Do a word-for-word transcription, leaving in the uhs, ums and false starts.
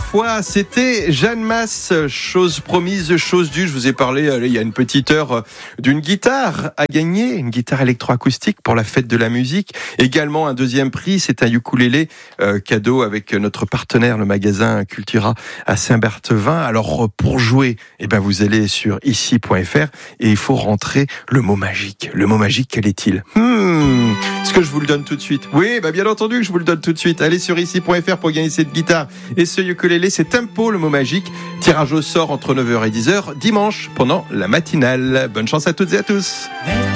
fois, c'était Jeanne Masse, chose promise, chose due. Je vous ai parlé allez, il y a une petite heure d'une guitare à gagner, une guitare électroacoustique pour la fête de la musique. Également un deuxième prix, c'est un ukulélé euh, cadeau avec notre partenaire, le magasin Cultura à Saint-Berthevin. Alors pour jouer, eh ben, vous allez sur ici point f r et il faut rentrer le mot magique. Le mot magique, quel est-il? hmm, Est-ce que je vous le donne tout de suite? Oui, bah bien entendu que je vous le donne tout de suite. Allez sur ici point f r pour gagner cette guitare et ce ukulélé. C'est Tempo, le mot magique. Tirage au sort entre neuf heures et dix heures dimanche pendant la matinale. Bonne chance à toutes et à tous.